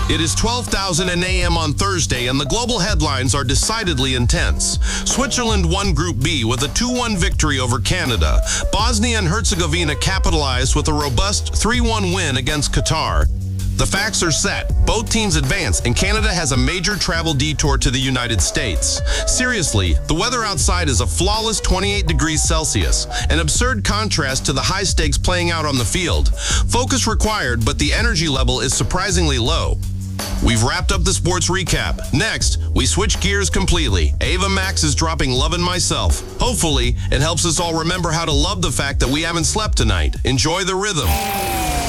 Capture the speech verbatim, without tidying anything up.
It is twelve thousand a m on Thursday, and the global headlines are decidedly intense. Switzerland won Group B with a two one victory over Canada. Bosnia and Herzegovina capitalized with a robust three one win against Qatar. The facts are set. Both teams advance, and Canada has a major travel detour to the United States. Seriously, the weather outside is a flawless twenty-eight degrees Celsius, an absurd contrast to the high stakes playing out on the field. Focus required, but the energy level is surprisingly low. We've wrapped up the sports recap. Next, we switch gears completely. Ava Max is dropping Lovin' Myself. Hopefully, it helps us all remember how to love the fact that we haven't slept tonight. Enjoy the rhythm.